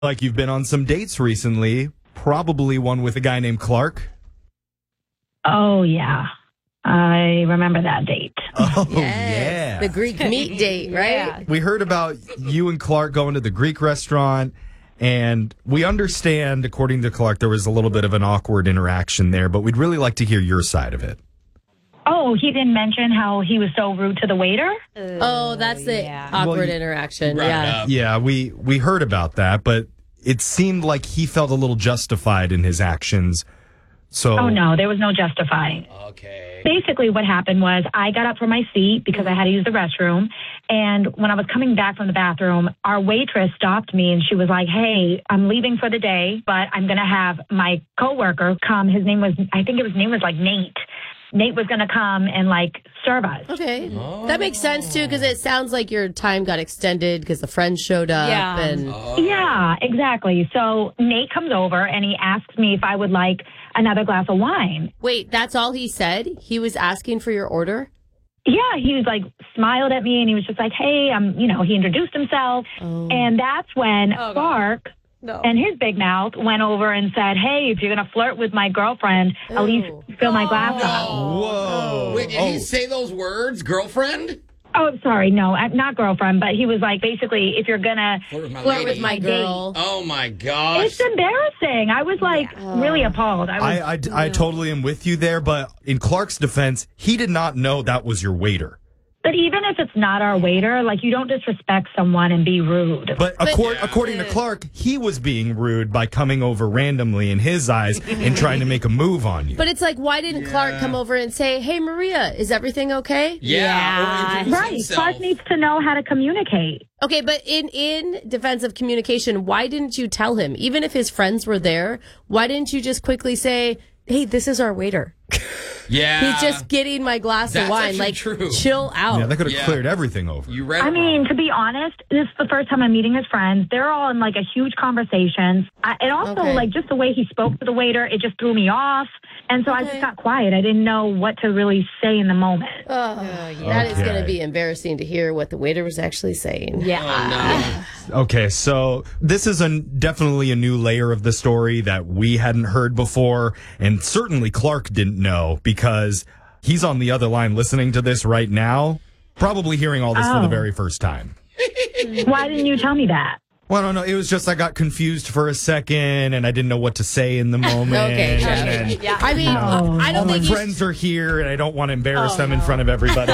like you've been on some dates recently, probably one with a guy named Clark. Oh, yeah. I remember that date. Oh, Yes, yeah. the Greek meat date, right? Yeah. We heard about you and Clark going to the Greek restaurant, and we understand, according to Clark, there was a little bit of an awkward interaction there, but we'd really like to hear your side of it. Oh, he didn't mention how he was so rude to the waiter? Oh, that's the yeah. awkward Well, interaction. Brought it Yeah. up. Yeah, we heard about that, but it seemed like he felt a little justified in his actions. So, Oh, no, there was no justifying. Okay. Basically, what happened was I got up from my seat because I had to use the restroom. And when I was coming back from the bathroom, our waitress stopped me and she was like, hey, I'm leaving for the day, but I'm going to have my coworker come. His name was like Nate. Nate was going to come and like serve us. Okay. That makes sense, too, because it sounds like your time got extended because the friends showed up. Yeah. And Yeah, exactly. So Nate comes over and he asks me if I would like another glass of wine. wait, that's all he said? He was asking for your order? Yeah, he was like smiled at me and he was just like, hey, he introduced himself. And that's when God. Clark No. and his big mouth went over and said, hey, if you're going to flirt with my girlfriend, at least fill my glass up. whoa. Wait, did he say those words, girlfriend? Oh, sorry. No, not girlfriend, but he was like, basically, if you're going to Flirt with my Flirt lady. with my girl. Oh my gosh. It's embarrassing. I was like really appalled. I totally am with you there, but in Clark's defense, he did not know that was your waiter. But even if it's not our waiter, like you don't disrespect someone and be rude. But according to Clark, he was being rude by coming over randomly in his eyes and trying to make a move on you. But it's like, why didn't Clark come over and say, hey, Maria, is everything okay? Yeah. Or introduce Right. himself. Clark needs to know how to communicate. Okay, but in defense of communication, why didn't you tell him? Even if his friends were there, why didn't you just quickly say, hey, this is our waiter? Yeah. He's just getting my glass That's of wine. actually Like, true. chill out. Yeah, that could have Yeah. cleared everything over. You read I it mean, wrong. to be honest, this is the first time I'm meeting his friends. They're all in like a huge conversation. And also, Okay. like, just the way he spoke to the waiter, it just threw me off. And so I just got quiet. I didn't know what to really say in the moment. That is going to be embarrassing to hear what the waiter was actually saying. Yeah. Okay, so this is definitely a new layer of the story that we hadn't heard before, and certainly Clark didn't know because he's on the other line listening to this right now, probably hearing all this for the very first time. Why didn't you tell me that? Well, I don't know. It was just I got confused for a second, and I didn't know what to say in the moment. Okay, and sure. then, Yeah. I mean, I all don't my think you friends are here, and I don't want to embarrass them in front of everybody. So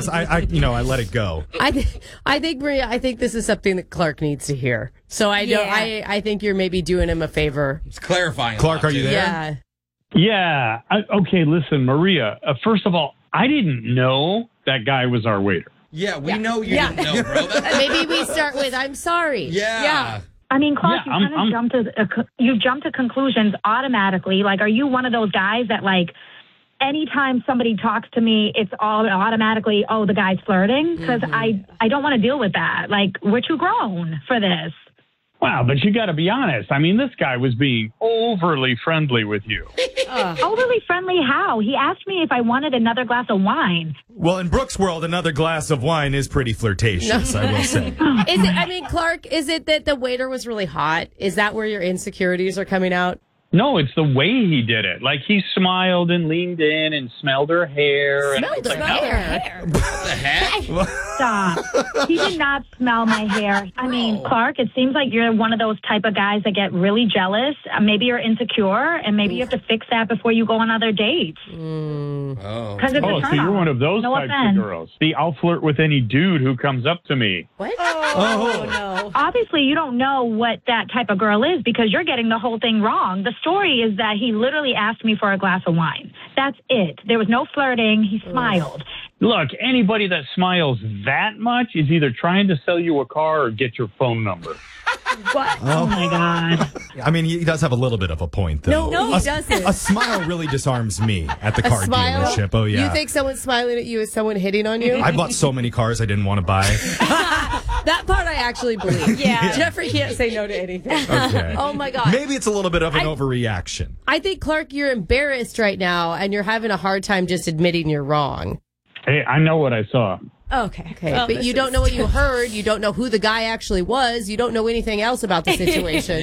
I let it go. I think Maria, I think this is something that Clark needs to hear. So I think you're maybe doing him a favor. It's clarifying. a Clark, lot, are you too. there? Yeah. Yeah. Okay, listen, Maria. First of all, I didn't know that guy was our waiter. Yeah, we know you didn't know, bro. Maybe we start with, I'm sorry. Yeah. I mean, Clark, Yeah, you kind of jump to conclusions automatically. Like, are you one of those guys that, like, anytime somebody talks to me, it's all automatically, oh, the guy's flirting? Because I don't want to deal with that. Like, we're too grown for this. Wow, but you got to be honest. I mean, this guy was being overly friendly with you. Overly friendly how? He asked me if I wanted another glass of wine. Well, in Brooke's world, another glass of wine is pretty flirtatious, I will say. Clark, is it that the waiter was really hot? Is that where your insecurities are coming out? No, it's the way he did it. Like, he smiled and leaned in and smelled her hair. Smelled her hair. What the heck? Stop. He did not smell my hair. I mean, Clark, it seems like you're one of those type of guys that get really jealous. Maybe you're insecure, and maybe you have to fix that before you go on other dates. Oh. Because it's a Oh, turn so you're one of those no types offense. of girls. See, I'll flirt with any dude who comes up to me. What? Oh, no. Obviously, you don't know what that type of girl is because you're getting the whole thing wrong. The story is that he literally asked me for a glass of wine. That's it. There was no flirting. He smiled. Look, anybody that smiles that much is either trying to sell you a car or get your phone number. What? Oh, my God. I mean, he does have a little bit of a point, though. No, he A- doesn't. A smile really disarms me at the car Smile? dealership. Oh, yeah. You think someone smiling at you is someone hitting on you? I bought so many cars I didn't want to buy. That part I actually believe. Yeah. Jeffrey can't say no to anything. Okay. Oh, my God. Maybe it's a little bit of an overreaction. I think, Clark, you're embarrassed right now, and you're having a hard time just admitting you're wrong. Hey, I know what I saw. Okay. Okay, Well, but this you don't is- know what you heard. You don't know who the guy actually was. You don't know anything else about the situation.